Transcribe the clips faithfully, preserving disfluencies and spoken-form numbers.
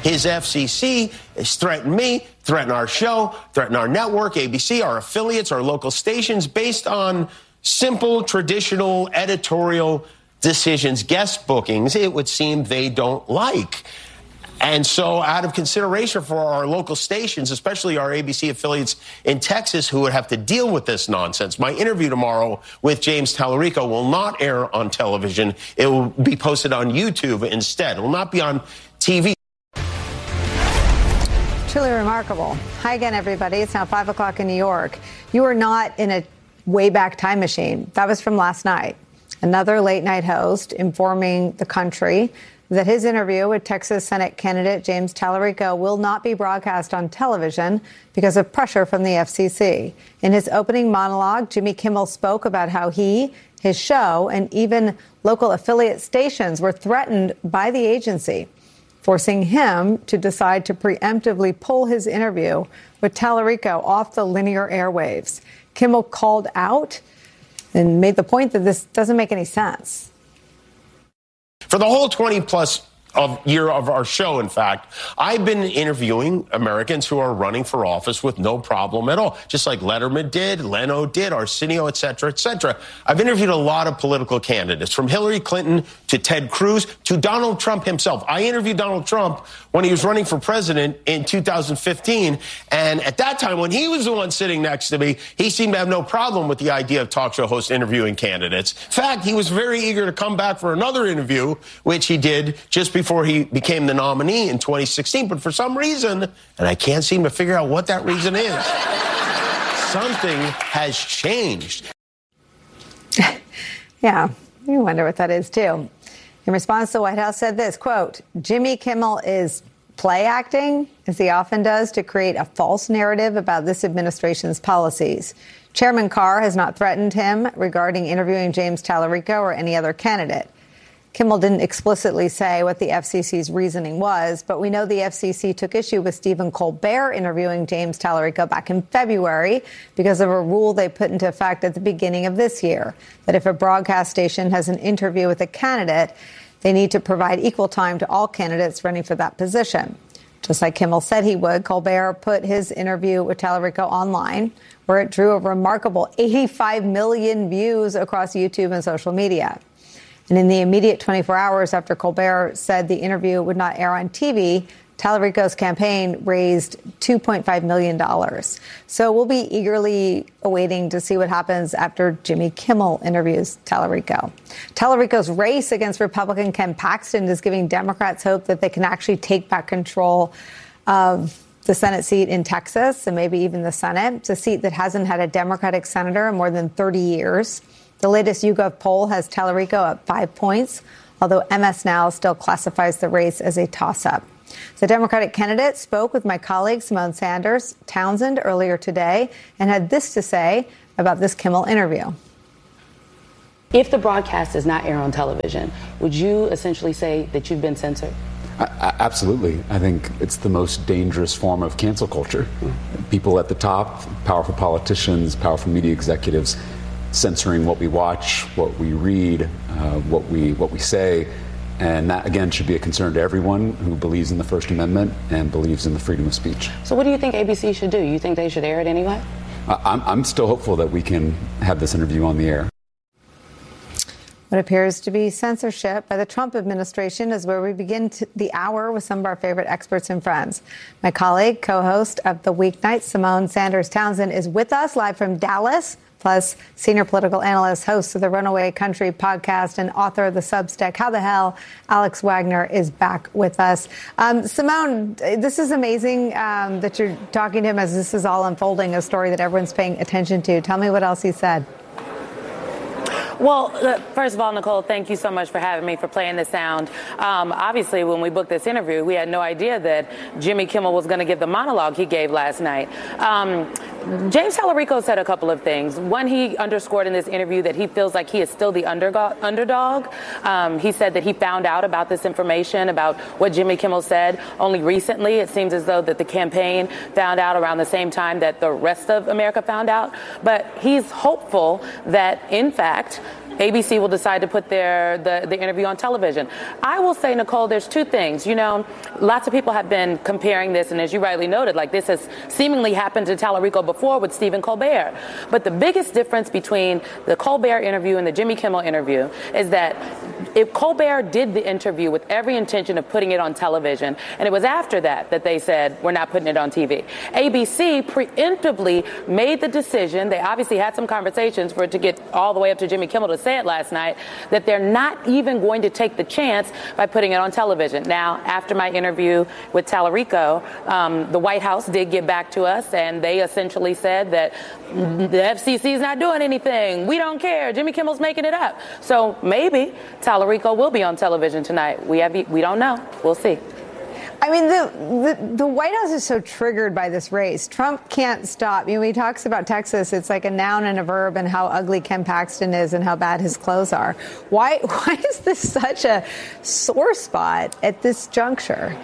his F C C has threatened me, threatened our show, threatened our network, A B C, our affiliates, our local stations, based on simple, traditional editorial decisions, guest bookings, it would seem they don't like. And so out of consideration for our local stations, especially our A B C affiliates in Texas who would have to deal with this nonsense, my interview tomorrow with James Tallarico will not air on television. It will be posted on YouTube instead. It will not be on T V. Truly remarkable. Hi again, everybody. It's now five o'clock in New York. You are not in a way back time machine. That was from last night. Another late night host informing the country that his interview with Texas Senate candidate James Tallarico will not be broadcast on television because of pressure from the F C C. In his opening monologue, Jimmy Kimmel spoke about how he, his show, and even local affiliate stations were threatened by the agency, forcing him to decide to preemptively pull his interview with Tallarico off the linear airwaves. Kimmel called out and made the point that this doesn't make any sense. For the whole twenty plus of year of our show, in fact, I've been interviewing Americans who are running for office with no problem at all, just like Letterman did, Leno did, Arsenio, et cetera, et cetera. I've interviewed a lot of political candidates, from Hillary Clinton to Ted Cruz to Donald Trump himself. I interviewed Donald Trump when he was running for president in two thousand fifteen. And at that time, when he was the one sitting next to me, he seemed to have no problem with the idea of talk show hosts interviewing candidates. In fact, he was very eager to come back for another interview, which he did just before before he became the nominee in twenty sixteen. But for some reason, and I can't seem to figure out what that reason is, something has changed. Yeah, you wonder what that is, too. In response, the White House said this, quote, Jimmy Kimmel is play acting, as he often does, to create a false narrative about this administration's policies. Chairman Carr has not threatened him regarding interviewing James Tallarico or any other candidate. Kimmel didn't explicitly say what the F C C's reasoning was, but we know the F C C took issue with Stephen Colbert interviewing James Tallarico back in February because of a rule they put into effect at the beginning of this year, that if a broadcast station has an interview with a candidate, they need to provide equal time to all candidates running for that position. Just like Kimmel said he would, Colbert put his interview with Tallarico online, where it drew a remarkable eighty-five million views across YouTube and social media. And in the immediate twenty-four hours after Colbert said the interview would not air on T V, Tallarico's campaign raised two point five million dollars. So we'll be eagerly awaiting to see what happens after Jimmy Kimmel interviews Tallarico. Tallarico's race against Republican Ken Paxton is giving Democrats hope that they can actually take back control of the Senate seat in Texas and maybe even the Senate. It's a seat that hasn't had a Democratic senator in more than thirty years. The latest YouGov poll has Tallarico up five points, although M S Now still classifies the race as a toss-up. The Democratic candidate spoke with my colleague Symone Sanders Townsend earlier today and had this to say about this Kimmel interview. If the broadcast does not air on television, would you essentially say that you've been censored? I, I, absolutely. I think it's the most dangerous form of cancel culture. Mm. People at the top, powerful politicians, powerful media executives, censoring what we watch, what we read, uh, what we what we say. And that, again, should be a concern to everyone who believes in the First Amendment and believes in the freedom of speech. So what do you think A B C should do? You think they should air it anyway? Uh, I'm, I'm still hopeful that we can have this interview on the air. What appears to be censorship by the Trump administration is where we begin to the hour with some of our favorite experts and friends. My colleague, co-host of the weeknight, Symone Sanders Townsend, is with us live from Dallas. Plus, senior political analyst, host of the Runaway Country podcast, and author of the Substack, How the Hell, Alex Wagner is back with us. Um, Symone, this is amazing um, that you're talking to him as this is all unfolding, a story that everyone's paying attention to. Tell me what else he said. Well, uh, first of all, Nicole, thank you so much for having me, for playing the sound. Um, obviously, when we booked this interview, we had no idea that Jimmy Kimmel was going to give the monologue he gave last night. Um, James Tallarico said a couple of things. One, he underscored in this interview that he feels like he is still the undergo- underdog. Um, he said that he found out about this information, about what Jimmy Kimmel said, only recently. It seems as though that the campaign found out around the same time that the rest of America found out. But he's hopeful that, in fact, A B C will decide to put their the, the interview on television. I will say, Nicole, there's two things. You know, lots of people have been comparing this, and as you rightly noted, like this has seemingly happened to Tallarico before with Stephen Colbert. But the biggest difference between the Colbert interview and the Jimmy Kimmel interview is that if Colbert did the interview with every intention of putting it on television, and it was after that that they said, we're not putting it on T V. A B C preemptively made the decision, they obviously had some conversations for it to get all the way up to Jimmy Kimmel to say it last night, that they're not even going to take the chance by putting it on television. Now, after my interview with Tallarico, um, the White House did get back to us, and they essentially said that the F C C is not doing anything. We don't care. Jimmy Kimmel's making it up. So maybe Tallarico will be on television tonight. We have, we don't know. We'll see. I mean, the, the the White House is so triggered by this race. Trump can't stop. You know, when he talks about Texas, it's like a noun and a verb, and how ugly Ken Paxton is and how bad his clothes are. Why why is this such a sore spot at this juncture?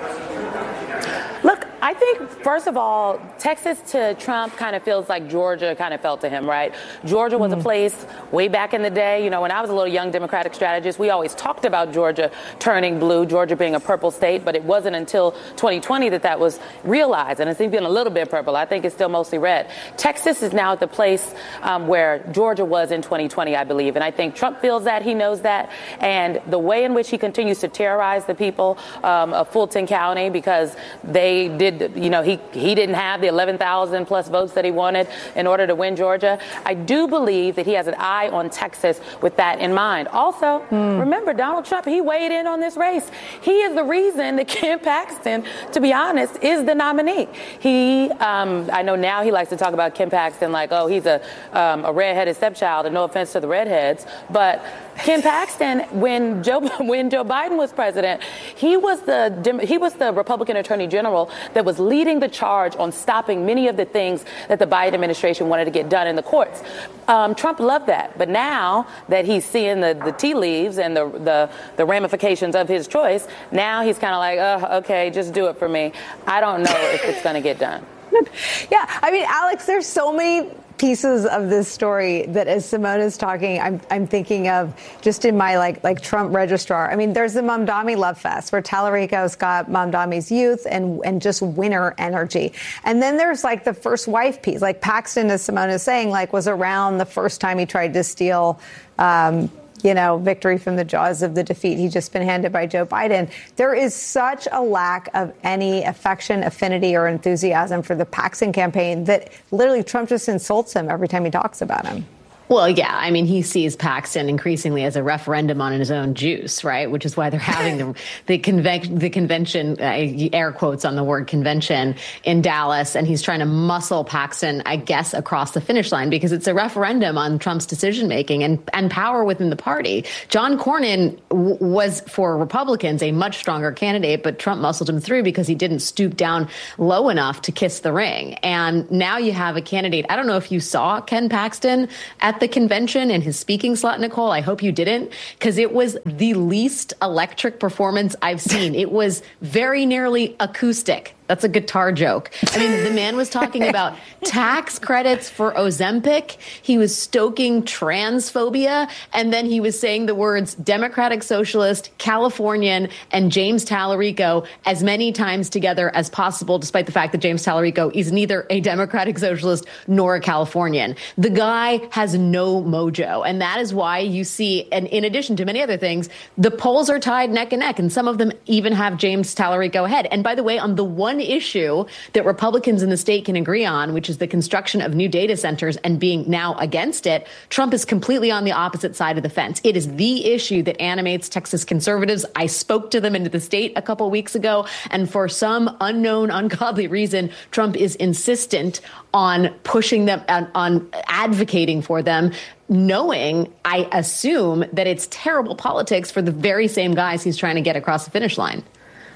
Look, I think, first of all, Texas to Trump kind of feels like Georgia kind of felt to him, right? Georgia was mm. a place way back in the day. You know, when I was a little young Democratic strategist, we always talked about Georgia turning blue, Georgia being a purple state, but it wasn't until twenty twenty that that was realized. And it's even a little bit purple. I think it's still mostly red. Texas is now at the place um, where Georgia was in twenty twenty, I believe. And I think Trump feels that. He knows that. And the way in which he continues to terrorize the people um, of Fulton County, because they did, you know, he, he didn't have the eleven thousand plus votes that he wanted in order to win Georgia. I do believe that he has an eye on Texas with that in mind. Also, mm. remember, Donald Trump, he weighed in on this race. He is the reason that Ken Paxton, to be honest, is the nominee. He, um, I know now he likes to talk about Ken Paxton like, oh, he's a, um, a redheaded stepchild, and no offense to the redheads, but Ken Paxton, when Joe when Joe Biden was president, he was the he was the Republican Attorney General that was leading the charge on stopping many of the things that the Biden administration wanted to get done in the courts. Um, Trump loved that, but now that he's seeing the, the tea leaves and the, the the ramifications of his choice, now he's kind of like, oh, okay, just do it for me. I don't know if it's going to get done. Yeah, I mean, Alex, there's so many pieces of this story that, as Simone is talking, I'm I'm thinking of just in my like like Trump registrar. I mean, there's the Mamdani Love Fest where Tallarico's got Mamdani's youth and and just winner energy, and then there's like the first wife piece. Like Paxton, as Simone is saying, like was around the first time he tried to steal. Um, you know, victory from the jaws of the defeat he's just been handed by Joe Biden. There is such a lack of any affection, affinity, or enthusiasm for the Paxton campaign that literally Trump just insults him every time he talks about him. Well, yeah, I mean, he sees Paxton increasingly as a referendum on his own juice, right? Which is why they're having the the, conven- the convention, uh, air quotes on the word convention, in Dallas. And he's trying to muscle Paxton, I guess, across the finish line because it's a referendum on Trump's decision making and, and power within the party. John Cornyn w- was, for Republicans, a much stronger candidate, but Trump muscled him through because he didn't stoop down low enough to kiss the ring. And now you have a candidate. I don't know if you saw Ken Paxton at the convention in his speaking slot, Nicole. I hope you didn't, because it was the least electric performance I've seen. It was very nearly acoustic. That's a guitar joke. I mean, the man was talking about tax credits for Ozempic. He was stoking transphobia. And then he was saying the words Democratic Socialist, Californian, and James Tallarico as many times together as possible, despite the fact that James Tallarico is neither a Democratic Socialist nor a Californian. The guy has no mojo. And that is why you see, and in addition to many other things, the polls are tied neck and neck. And some of them even have James Tallarico ahead. And by the way, on the one issue that Republicans in the state can agree on, which is the construction of new data centers and being now against it, Trump is completely on the opposite side of the fence. It is the issue that animates Texas conservatives. I spoke to them into the state a couple weeks ago, and for some unknown, ungodly reason, Trump is insistent on pushing them, on, on advocating for them, knowing, I assume, that it's terrible politics for the very same guys he's trying to get across the finish line.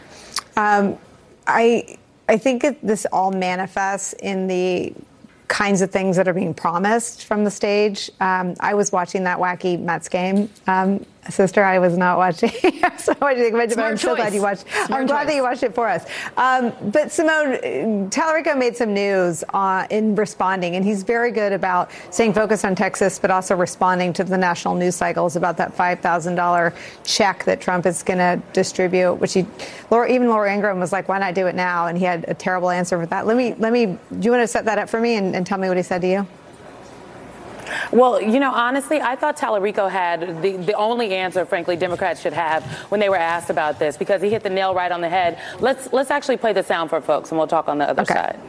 Um, I I think it, this all manifests in the kinds of things that are being promised from the stage. Um, I was watching that wacky Mets game um, Sister, I was not watching. So what do you think? But I'm so glad you watched. Smart I'm glad choice. that you watched it for us. Um, but Simone, Tallarico made some news uh, in responding, and he's very good about staying focused on Texas, but also responding to the national news cycles about that five thousand dollars check that Trump is going to distribute, which he, Laura, even Laura Ingraham was like, why not do it now? And he had a terrible answer for that. Let me, let me, do you want to set that up for me and, and tell me what he said to you? Well, you know, honestly, I thought Tallarico had the, the only answer, frankly, Democrats should have when they were asked about this, because he hit the nail right on the head. Let's let's actually play the sound for folks, and we'll talk on the other okay. side.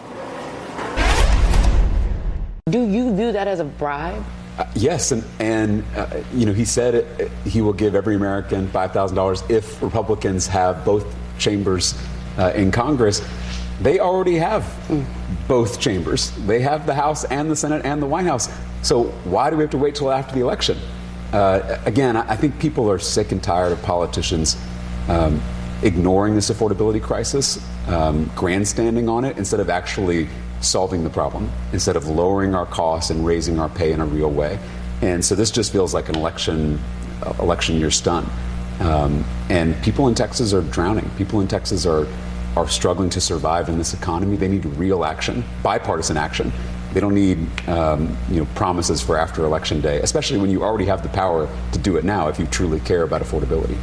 Do you view that as a bribe? Uh, yes, and, and uh, you know, he said it, he will give every American five thousand dollars if Republicans have both chambers uh, in Congress. They already have both chambers. They have the House and the Senate and the White House. So why do we have to wait till after the election? Uh, again, I think people are sick and tired of politicians um, ignoring this affordability crisis, um, grandstanding on it, instead of actually solving the problem, instead of lowering our costs and raising our pay in a real way. And so this just feels like an election, uh, election year stunt. Um, and people in Texas are drowning. People in Texas are are struggling to survive in this economy. They need real action, bipartisan action. They don't need um, you know, promises for after Election Day, especially when you already have the power to do it now if you truly care about affordability.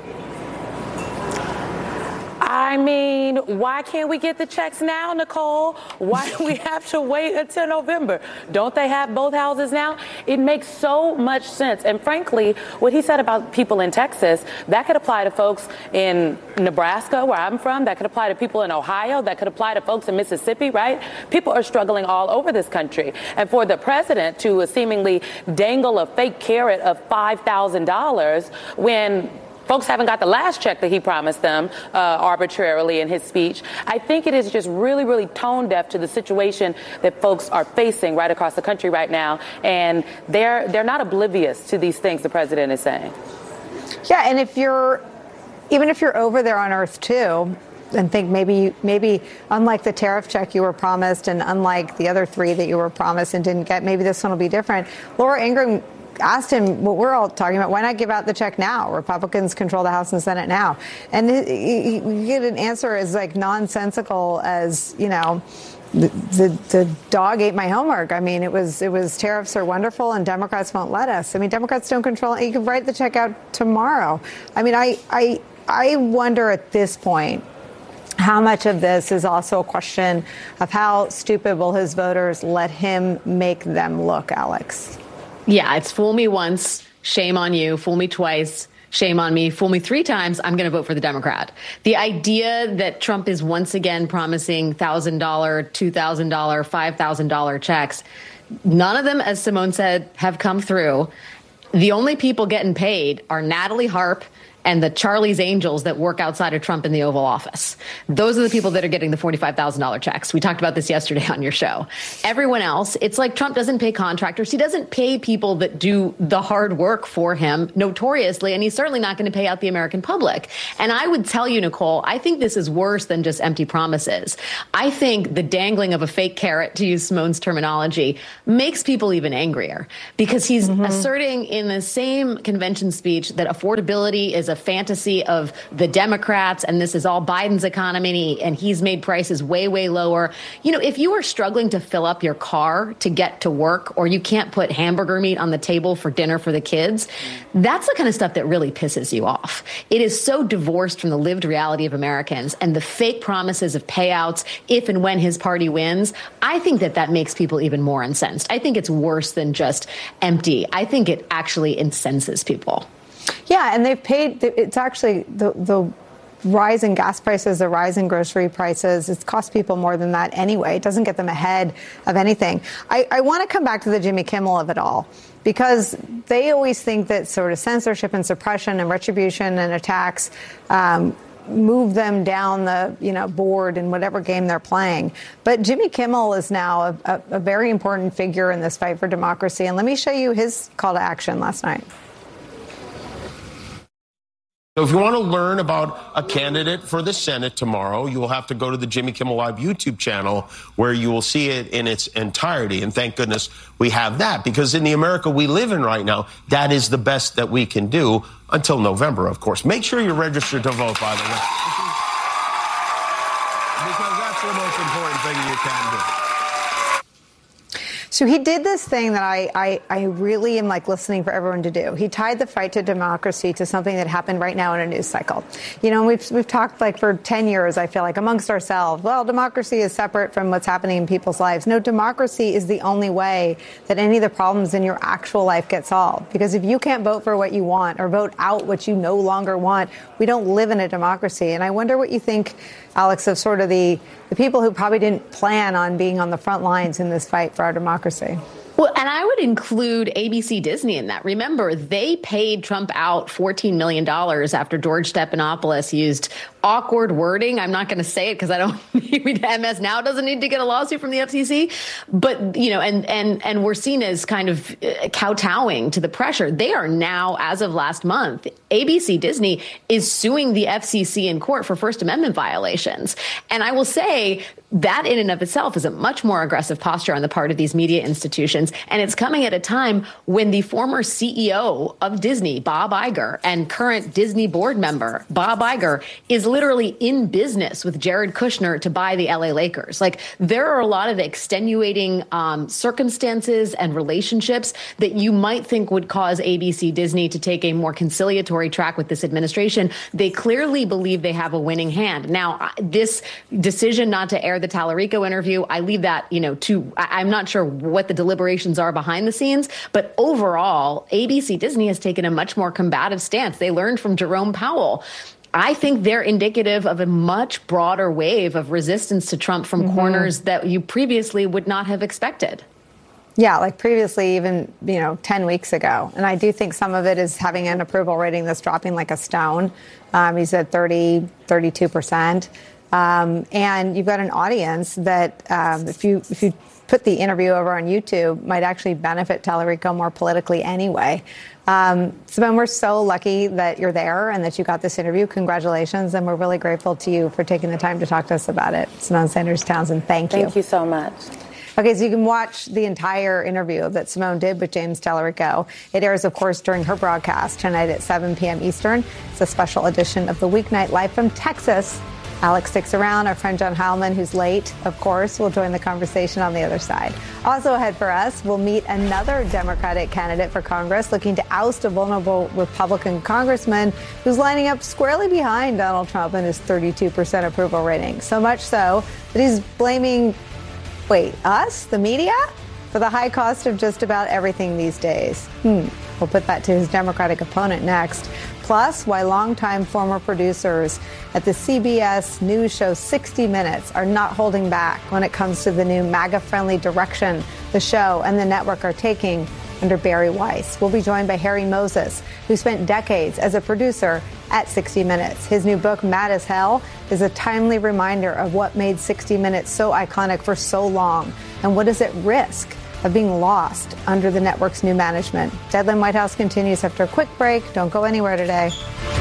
I mean, why can't we get the checks now, Nicole? Why do we have to wait until November? Don't they have both houses now? It makes so much sense. And frankly, what he said about people in Texas, that could apply to folks in Nebraska, where I'm from. That could apply to people in Ohio. That could apply to folks in Mississippi, right? People are struggling all over this country. And for the president to seemingly dangle a fake carrot of five thousand dollars when folks haven't got the last check that he promised them uh, arbitrarily in his speech, I think it is just really, really tone deaf to the situation that folks are facing right across the country right now. And they're they're not oblivious to these things the president is saying. Yeah, and if you're, even if you're over there on Earth too, and think maybe, maybe unlike the tariff check you were promised and unlike the other three that you were promised and didn't get, maybe this one will be different. Laura Ingraham asked him what we're all talking about. Why not give out the check now? Republicans control the House and Senate now. And you get an answer as like nonsensical as, you know, the, the the dog ate my homework. I mean, it was it was tariffs are wonderful and Democrats won't let us. I mean, Democrats don't control it. You can write the check out tomorrow. I mean, I I I wonder at this point how much of this is also a question of how stupid will his voters let him make them look, Alex? Yeah, it's fool me once, shame on you. Fool me twice, shame on me. Fool me three times, I'm going to vote for the Democrat. The idea that Trump is once again promising one thousand dollars, two thousand dollars, five thousand dollars checks, none of them, as Simone said, have come through. The only people getting paid are Natalie Harp and the Charlie's Angels that work outside of Trump in the Oval Office. Those are the people that are getting the forty-five thousand dollars checks. We talked about this yesterday on your show. Everyone else, it's like Trump doesn't pay contractors. He doesn't pay people that do the hard work for him, notoriously, and he's certainly not going to pay out the American public. And I would tell you, Nicole, I think this is worse than just empty promises. I think the dangling of a fake carrot, to use Simone's terminology, makes people even angrier because he's mm-hmm. asserting in the same convention speech that affordability is a fantasy of the Democrats and this is all Biden's economy and he's made prices way, way lower. You know, if you are struggling to fill up your car to get to work or you can't put hamburger meat on the table for dinner for the kids, that's the kind of stuff that really pisses you off. It is so divorced from the lived reality of Americans and the fake promises of payouts if and when his party wins. I think that that makes people even more incensed. I think it's worse than just empty. I think it actually incenses people. Yeah, and they've paid, it's actually the, the rise in gas prices, the rise in grocery prices, it's cost people more than that anyway. It doesn't get them ahead of anything. I, I want to come back to the Jimmy Kimmel of it all, because they always think that sort of censorship and suppression and retribution and attacks um, move them down the, you know, board in whatever game they're playing. But Jimmy Kimmel is now a, a, a very important figure in this fight for democracy. And let me show you his call to action last night. So if you want to learn about a candidate for the Senate tomorrow, you will have to go to the Jimmy Kimmel Live YouTube channel where you will see it in its entirety. And thank goodness we have that, because in the America we live in right now, that is the best that we can do until November, of course. Make sure you're registered to vote, by the way, because that's the most important thing you can do. So he did this thing that I, I, I really am like listening for everyone to do. He tied the fight to democracy to something that happened right now in a news cycle. You know, we've we've talked like for ten years, I feel like, amongst ourselves, well, democracy is separate from what's happening in people's lives. No, democracy is the only way that any of the problems in your actual life get solved. Because if you can't vote for what you want or vote out what you no longer want, we don't live in a democracy. And I wonder what you think, Alex, of sort of the, the people who probably didn't plan on being on the front lines in this fight for our democracy. Well, and I would include A B C Disney in that. Remember, they paid Trump out fourteen million dollars after George Stephanopoulos used awkward wording. I'm not going to say it because I don't M S now doesn't need to get a lawsuit from the F C C. But, you know, and and and we're seen as kind of kowtowing to the pressure. They are now, as of last month, A B C Disney is suing the F C C in court for First Amendment violations. And I will say that in and of itself is a much more aggressive posture on the part of these media institutions. And it's coming at a time when the former C E O of Disney, Bob Iger, and current Disney board member, Bob Iger, is literally in business with Jared Kushner to buy the L A Lakers. Like, there are a lot of extenuating um, circumstances and relationships that you might think would cause A B C Disney to take a more conciliatory track with this administration. They clearly believe they have a winning hand. Now, this decision not to air the Tallarico interview, I leave that, you know, to, I'm not sure what the deliberations are behind the scenes, but overall, A B C Disney has taken a much more combative stance. They learned from Jerome Powell. I think they're indicative of a much broader wave of resistance to Trump from mm-hmm. corners that you previously would not have expected. Yeah, like previously, even, you know, ten weeks ago. And I do think some of it is having an approval rating that's dropping like a stone. Um, he's at thirty, thirty-two percent. Um, and you've got an audience that um, if you if you put the interview over on YouTube, might actually benefit Tallarico more politically anyway. Um, Simone, we're so lucky that you're there and that you got this interview. Congratulations. And we're really grateful to you for taking the time to talk to us about it. Simone Sanders Townsend, thank you. Thank you so much. Okay, so you can watch the entire interview that Simone did with James Tallarico. It airs, of course, during her broadcast tonight at seven p.m. Eastern. It's a special edition of the Weeknight Live from Texas. Alex sticks around. Our friend John Heilman, who's late, of course, will join the conversation on the other side. Also ahead for us, we'll meet another Democratic candidate for Congress looking to oust a vulnerable Republican congressman who's lining up squarely behind Donald Trump and his thirty-two percent approval rating. So much so that he's blaming, wait, us, the media, for the high cost of just about everything these days. Hmm. We'll put that to his Democratic opponent next. Plus, why longtime former producers at the C B S news show sixty minutes are not holding back when it comes to the new MAGA-friendly direction the show and the network are taking under Barry Weiss. We'll be joined by Harry Moses, who spent decades as a producer at sixty minutes. His new book, Mad as Hell, is a timely reminder of what made sixty minutes so iconic for so long and what is at risk of being lost under the network's new management. Deadline White House continues after a quick break. Don't go anywhere today.